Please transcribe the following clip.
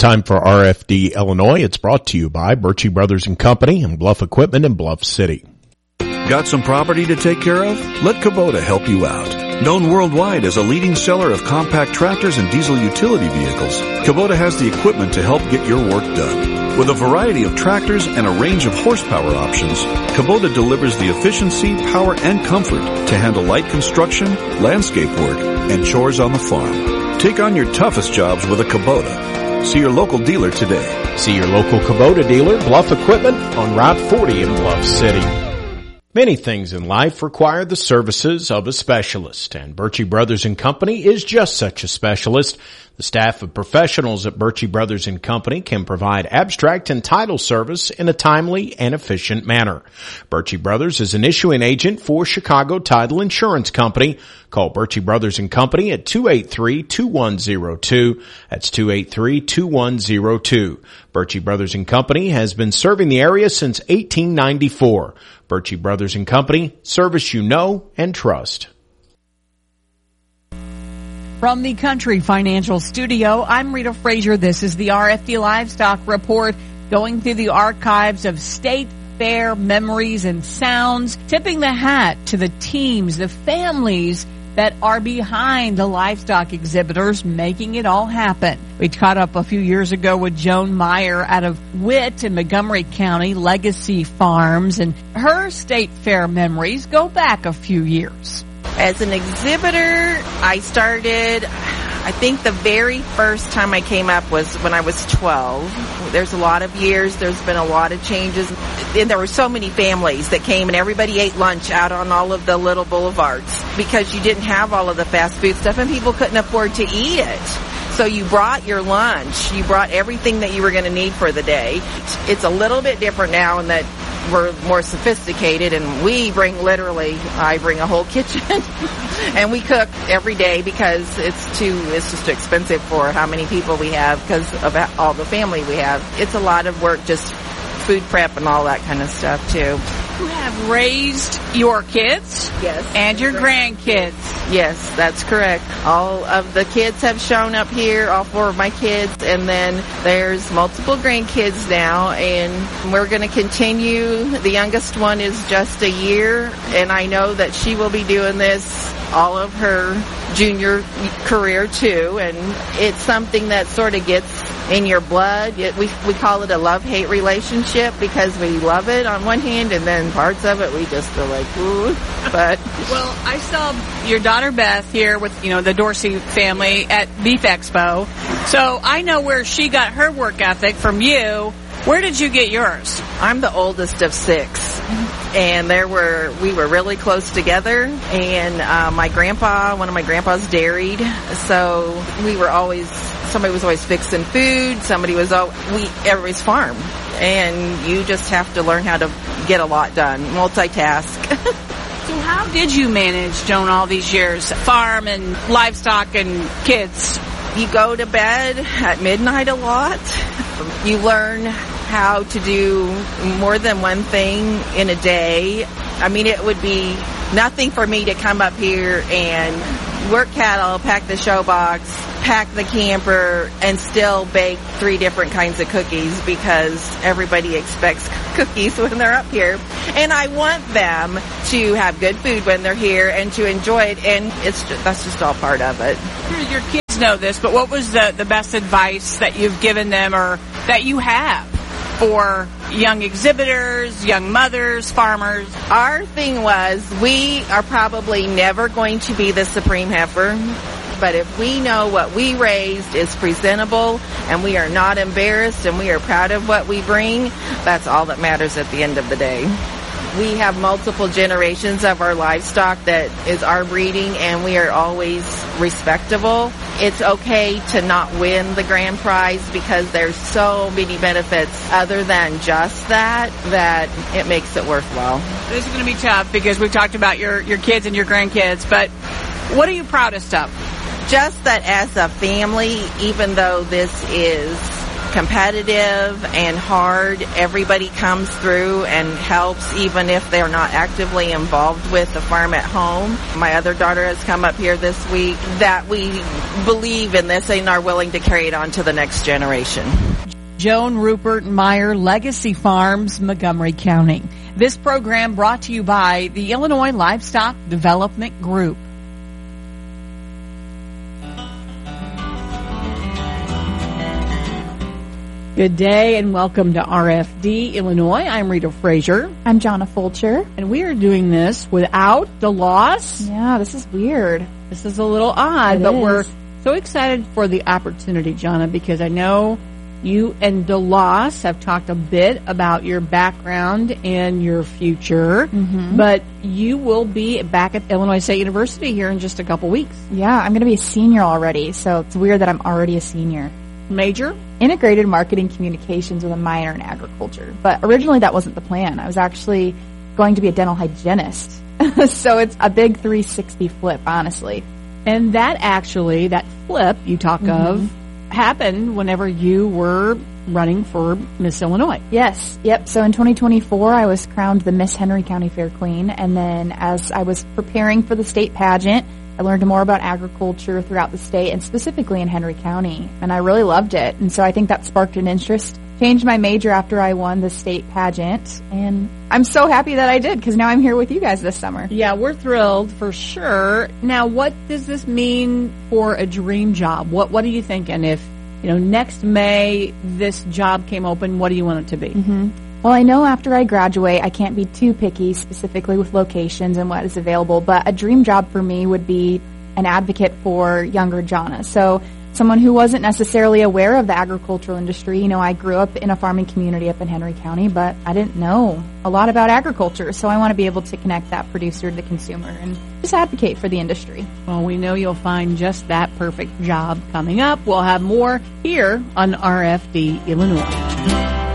Time for RFD Illinois. It's brought to you by Birchie Brothers & Company and Bluff Equipment in Bluff City. Got some property to take care of? Let Kubota help you out. Known worldwide as a leading seller of compact tractors and diesel utility vehicles, Kubota has the equipment to help get your work done. With a variety of tractors and a range of horsepower options, Kubota delivers the efficiency, power, and comfort to handle light construction, landscape work, and chores on the farm. Take on your toughest jobs with a Kubota. See your local dealer today. See your local Kubota dealer, Bluff Equipment, on Route 40 in Bluff City. Many things in life require the services of a specialist, and Birchie Brothers & Company is just such a specialist. The staff of professionals at Birchie Brothers & Company can provide abstract and title service in a timely and efficient manner. Birchie Brothers is an issuing agent for Chicago Title Insurance Company. Call Birchie Brothers & Company at 283-2102. That's 283-2102. Birchie Brothers & Company has been serving the area since 1894. Birchie Brothers & Company, service you know and trust. From the Country Financial Studio, I'm Rita Frazier. This is the RFD Livestock Report, going through the archives of state fair memories and sounds, tipping the hat to the teams, the families that are behind the livestock exhibitors, making it all happen. We caught up a few years ago with Joan Meyer out of Witt in Montgomery County, Legacy Farms, and her state fair memories go back a few years. As an exhibitor, I started, I think the very first time I came up was when I was 12. There's a lot of years, there's been a lot of changes, and there were so many families that came and everybody ate lunch out on all of the little boulevards because you didn't have all of the fast food stuff and people couldn't afford to eat it. So you brought your lunch, you brought everything that you were going to need for the day. It's a little bit different now in that we're more sophisticated, and I bring a whole kitchen and we cook every day because it's just too expensive for how many people we have because of all the family we have. It's a lot of work, just food prep and all that kind of stuff too. You have raised your kids? Yes. And your grandkids? Yes, that's correct. All of the kids have shown up here, all 4 of my kids, and then there's multiple grandkids now, and we're going to continue. The youngest one is just a year, and I know that she will be doing this all of her junior career too, and it's something that sort of gets in your blood. We call it a love-hate relationship because we love it on one hand, and then parts of it we just feel like, ooh. But well, I saw your daughter Beth here with, the Dorsey family at Beef Expo, so I know where she got her work ethic from you. Where did you get yours? I'm the oldest of 6. And we were really close together, and one of my grandpas dairied, so somebody was always fixing food, everybody's farm, and you just have to learn how to get a lot done, multitask. So how did you manage, Joan, all these years, farm and livestock and kids? You go to bed at midnight a lot. You learn how to do more than one thing in a day. I mean, it would be nothing for me to come up here and work cattle, pack the show box, pack the camper, and still bake 3 different kinds of cookies because everybody expects cookies when they're up here. And I want them to have good food when they're here and to enjoy it, and that's just all part of it. Your kids know this, but what was the best advice that you've given them or that you have for young exhibitors, young mothers, farmers? Our thing was, we are probably never going to be the supreme heifer, but if we know what we raised is presentable and we are not embarrassed and we are proud of what we bring, that's all that matters at the end of the day. We have multiple generations of our livestock that is our breeding, and we are always respectable. It's okay to not win the grand prize because there's so many benefits other than just that it makes it worthwhile. This is going to be tough because we've talked about your kids and your grandkids, but what are you proudest of? Just that as a family, even though this is competitive and hard. Everybody comes through and helps, even if they're not actively involved with the farm at home. My other daughter has come up here this week that we believe in this and are willing to carry it on to the next generation. Joan Rupert Meyer, Legacy Farms, Montgomery County. This program brought to you by the Illinois Livestock Development Group. Good day and welcome to RFD Illinois. I'm Rita Frazier. I'm Jonna Fulcher. And we are doing this without DeLoss. Yeah, this is weird. This is a little odd, but we're so excited for the opportunity, Jonna, because I know you and DeLoss have talked a bit about your background and your future, but you will be back at Illinois State University here in just a couple weeks. Yeah, I'm going to be a senior already, so it's weird that I'm already a senior. Major? Integrated marketing communications with a minor in agriculture. But originally that wasn't the plan. I was actually going to be a dental hygienist. So it's a big 360 flip, honestly. And that flip you talk of, happened whenever you were running for Miss Illinois. Yes. Yep. So in 2024, I was crowned the Miss Henry County Fair Queen. And then as I was preparing for the state pageant, I learned more about agriculture throughout the state and specifically in Henry County. And I really loved it. And so I think that sparked an interest. Changed my major after I won the state pageant. And I'm so happy that I did because now I'm here with you guys this summer. Yeah, we're thrilled for sure. Now, what does this mean for a dream job? What are you thinking? If, next May this job came open, what do you want it to be? Well, I know after I graduate, I can't be too picky specifically with locations and what is available, but a dream job for me would be an advocate for younger Jonna. So someone who wasn't necessarily aware of the agricultural industry. I grew up in a farming community up in Henry County, but I didn't know a lot about agriculture. So I want to be able to connect that producer to the consumer and just advocate for the industry. Well, we know you'll find just that perfect job coming up. We'll have more here on RFD Illinois.